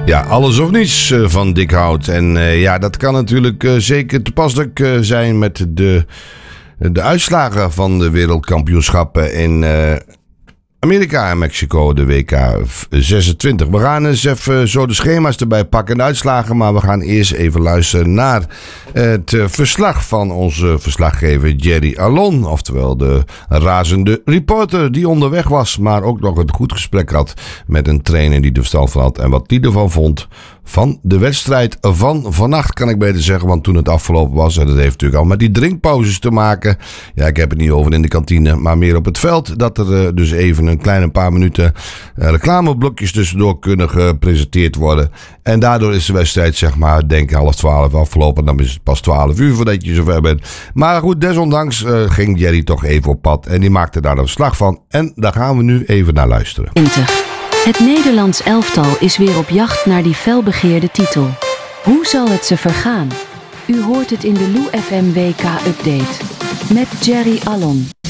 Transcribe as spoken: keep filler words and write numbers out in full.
Ja, alles of niets uh, van Dick Hout. En uh, ja, dat kan natuurlijk uh, zeker toepasselijk uh, zijn met de, de uitslagen van de wereldkampioenschappen in uh, Amerika en Mexico, de W K zesentwintig. We gaan eens even zo de schema's erbij pakken, de uitslagen. Maar we gaan eerst even luisteren naar het verslag van onze verslaggever Jerry Alon. Oftewel de razende reporter die onderweg was, maar ook nog een goed gesprek had met een trainer die er verstand van had. En wat die ervan vond van de wedstrijd van vannacht, kan ik beter zeggen. Want toen het afgelopen was, en dat heeft natuurlijk al met die drinkpauzes te maken. Ja, ik heb het niet over in de kantine, maar meer op het veld. Dat er uh, dus even een kleine paar minuten uh, reclameblokjes tussendoor kunnen gepresenteerd worden. En daardoor is de wedstrijd, zeg maar, denk ik half twaalf afgelopen. Dan is het pas twaalf uur voordat je zover bent. Maar goed, desondanks uh, ging Jerry toch even op pad. En die maakte daar een verslag van. En daar gaan we nu even naar luisteren. Het Nederlands elftal is weer op jacht naar die felbegeerde titel. Hoe zal het ze vergaan? U hoort het in de Lou F M W K-update met Jerry Alon.